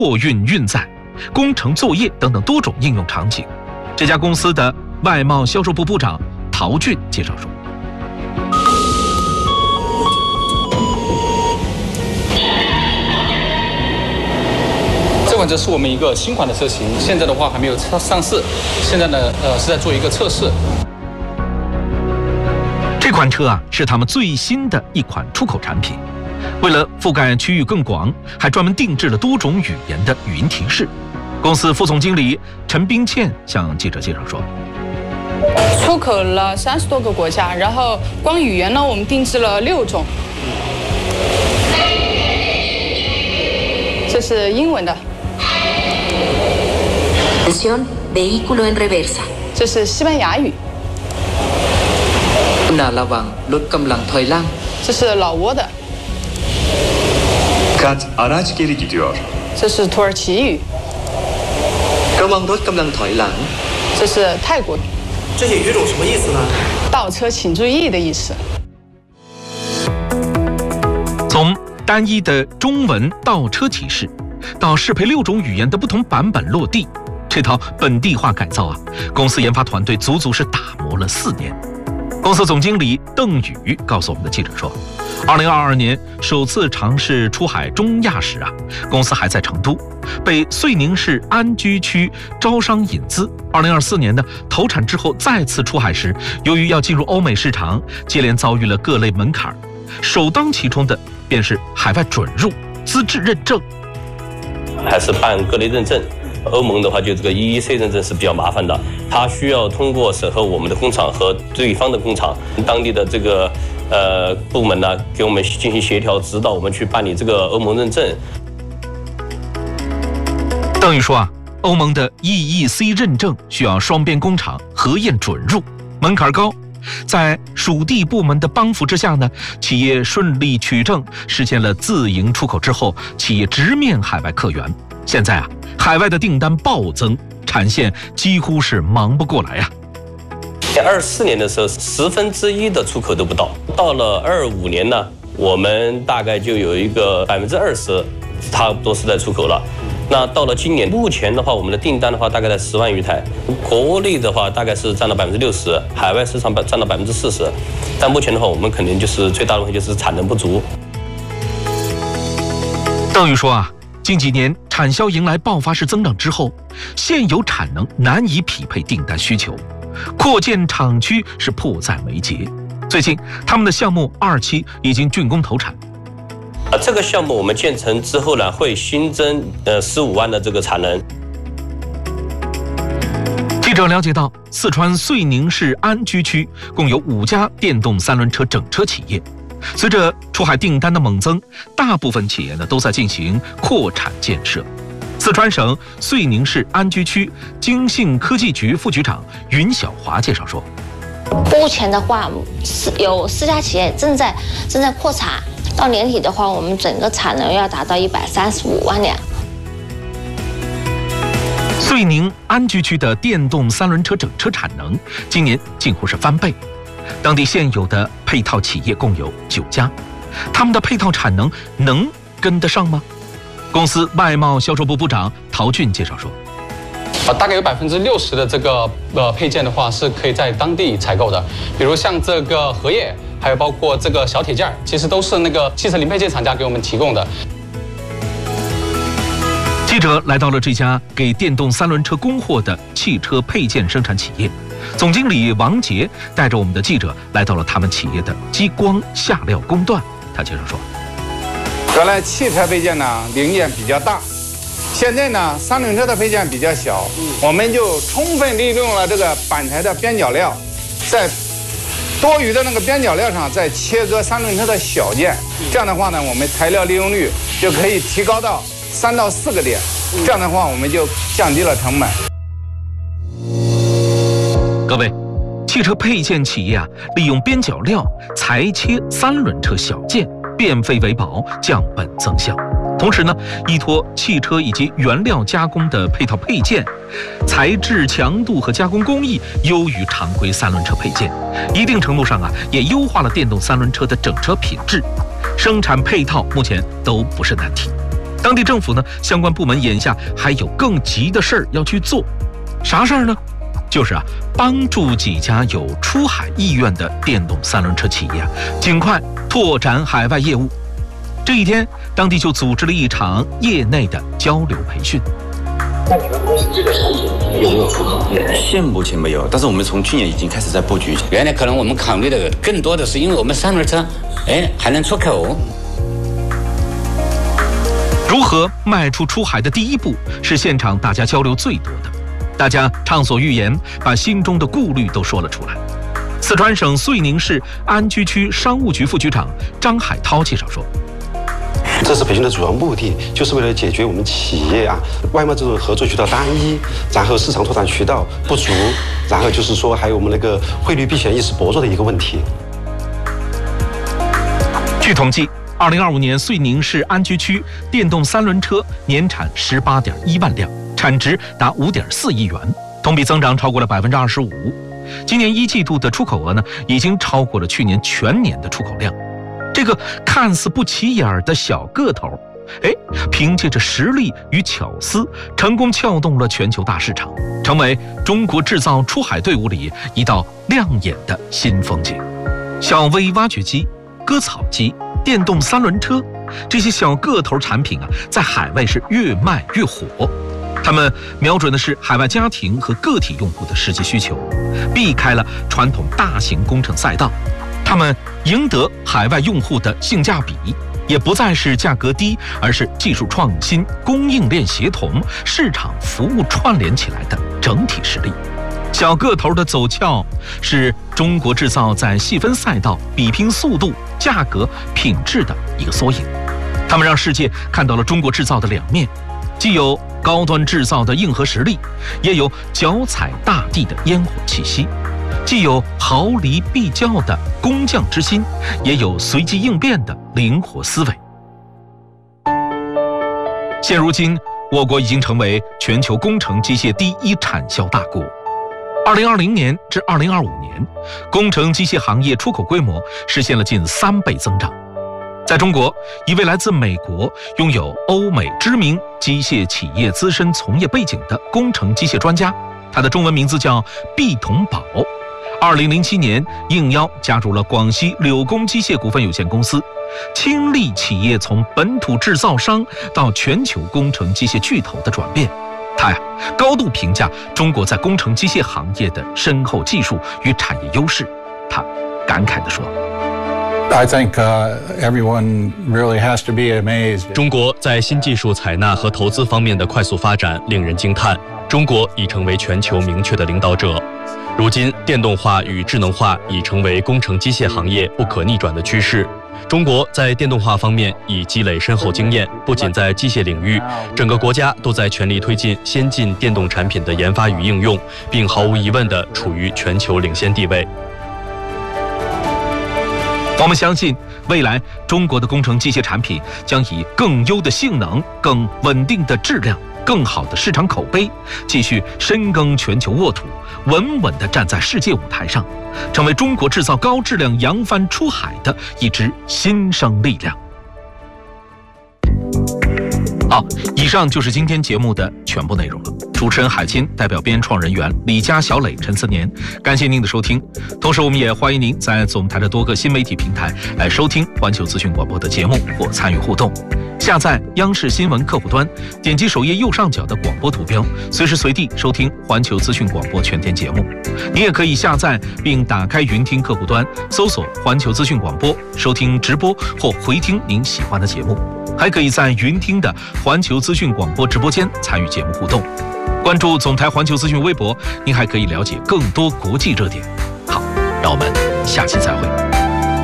货运运载、工程作业等等多种应用场景。这家公司的外贸销售部部长陶俊介绍说， 这款车是我们一个新款的车型，现在的话还没有上市，现在呢是在做一个测试。 这款车是他们最新的一款出口产品，为了覆盖区域更广，还专门定制了多种语言的语音提示。公司副总经理陈冰倩向记者介绍说， 出口了30多个国家，然后光语言呢，我们定制了6种。这是英文的。 Vehículo en reversa。 这是西班牙语。这是老挝的。这是土耳其语。这是泰国语。 这些语种什么意思呢？ 倒车请注意的意思。 从单一的中文倒车提示，到适配6种语言的不同版本落地，这套本地化改造公司研发团队足足是打磨了4年。公司总经理邓宇告诉我们的记者说，2022年首次尝试出海中亚时公司还在成都，被遂宁市安居区招商引资。2024年呢，投产之后再次出海时，由于要进入欧美市场，接连遭遇了各类门槛，首当其冲的便是海外准入资质认证， 还是办各类认证。欧盟的话，就这个 EEC 认证是比较麻烦的，它需要通过审核我们的工厂和对方的工厂，当地的这个部门呢，给我们进行协调指导，我们去办理这个欧盟认证。 邓宇说欧盟的 EEC 认证需要双边工厂核验准入，门槛高。在属地部门的帮扶之下呢，企业顺利取证，实现了自营出口之后，企业直面海外客源。现在海外的订单暴增，产线几乎是忙不过来 24年的时候1/10的出口都不到，到了25年呢，我们大概就有一个20%，差不多是在出口了。那到了今年，目前的话，我们的订单的话大概在10万余台，国内的话大概是占了60%，海外市场占了40%。但目前的话，我们肯定就是最大的问题就是产能不足。 邓宇说近几年产销迎来爆发式增长之后，现有产能难以匹配订单需求，扩建厂区是迫在眉睫。最近他们的项目2期已经竣工投产。 这个项目我们建成之后呢，会新增15万的这个产能。 记者了解到，四川遂宁市安居区共有5家电动3轮车整车企业。随着出海订单的猛增，大部分企业呢都在进行扩产建设。四川省遂宁市安居区经信科技局副局长云晓华介绍说， 目前的话有4家企业正在扩产，到年底的话，我们整个产能要达到135万辆。 遂宁安居区的电动3轮车整车产能今年近乎是翻倍。当地现有的配套企业共有9家，他们的配套产能能跟得上吗？公司外贸销售部部长陶俊介绍说， 大概有60%的这个配件的话是可以在当地采购的，比如像这个荷叶，还有包括这个小铁件，其实都是那个汽车零配件厂家给我们提供的。 记者来到了这家给电动3轮车供货的汽车配件生产企业，总经理王杰带着我们的记者来到了他们企业的激光下料工段。他介绍说， 原来汽车配件呢零件比较大，现在呢3轮车的配件比较小，我们就充分利用了这个板材的边角料，在多余的那个边角料上再切割3轮车的小件，这样的话呢，我们材料利用率就可以提高到3到4个点，这样的话我们就降低了成本。 各位，汽车配件企业利用边角料裁切3轮车小件，变废为宝，降本增效。同时呢，依托汽车以及原料加工的配套配件，材质强度和加工工艺优于常规3轮车配件，一定程度上也优化了电动3轮车的整车品质。生产配套目前都不是难题。 当地政府呢，相关部门眼下还有更急的事儿要去做，啥事儿呢？就是帮助几家有出海意愿的电动三轮车企业尽快拓展海外业务。这一天，当地就组织了一场业内的交流培训。 那你们公司这个产品有没有出口？ 现目前没有，但是我们从去年已经开始在布局。 原来可能我们考虑的更多的是因为我们三轮车，还能出口。 如何迈出出海的第一步，是现场大家交流最多的。大家畅所欲言，把心中的顾虑都说了出来。四川省遂宁市安居区商务局副局长张海涛介绍说， 这次培训的主要目的，就是为了解决我们企业外贸这种合作渠道单一，然后市场拓展渠道不足，然后就是说还有我们那个汇率避险意识薄弱的一个问题。 据统计，2025年遂宁市安居区电动三轮车年产18.1万辆，产值达5.4亿元，同比增长超过了25%。今年1季度的出口额呢，已经超过了去年全年的出口量。这个看似不起眼的小个头，凭借着实力与巧思，成功撬动了全球大市场，成为中国制造出海队伍里一道亮眼的新风景。小微挖掘机、割草机、电动三轮车，这些小个头产品在海外是越卖越火。他们瞄准的是海外家庭和个体用户的实际需求，避开了传统大型工程赛道。他们赢得海外用户的性价比，也不再是价格低，而是技术创新、供应链协同、市场服务串联起来的整体实力。小个头的走俏是中国制造在细分赛道比拼速度、价格、品质的一个缩影。他们让世界看到了中国制造的两面，既有高端制造的硬核实力，也有脚踩大地的烟火气息。既有毫厘必较的工匠之心，也有随机应变的灵活思维。现如今，我国已经成为全球工程机械第一产销大国。2020年至2025年，工程机械行业出口规模实现了近3倍增长。在中国，一位来自美国、拥有欧美知名机械企业资深从业背景的工程机械专家，他的中文名字叫毕同宝。2007年应邀加入了广西柳工机械股份有限公司，亲历企业从本土制造商到全球工程机械巨头的转变。他高度评价中国在工程机械行业的深厚技术与产业优势。他感慨地说 I think everyone really has to be amazed. 中国在新技术采纳和投资方面的快速发展令人惊叹，中国已成为全球明确的领导者。如今，电动化与智能化已成为工程机械行业不可逆转的趋势。中国在电动化方面已积累深厚经验，不仅在机械领域，整个国家都在全力推进先进电动产品的研发与应用，并毫无疑问地处于全球领先地位。 我们相信，未来中国的工程机械产品将以更优的性能、更稳定的质量、更好的市场口碑，继续深耕全球沃土，稳稳地站在世界舞台上，成为中国制造高质量扬帆出海的一支新生力量。好，以上就是今天节目的全部内容了。主持人海清，代表编创人员李佳、小磊、陈思年，感谢您的收听。同时，我们也欢迎您在总台的多个新媒体平台来收听环球资讯广播的节目或参与互动。下载央视新闻客户端，点击首页右上角的广播图标，随时随地收听环球资讯广播全天节目。您也可以下载并打开云听客户端，搜索环球资讯广播，收听直播或回听您喜欢的节目。还可以在云听的环球资讯广播直播间参与节目互动。关注总台环球资讯微博，您还可以了解更多国际热点。好，让我们下期再会。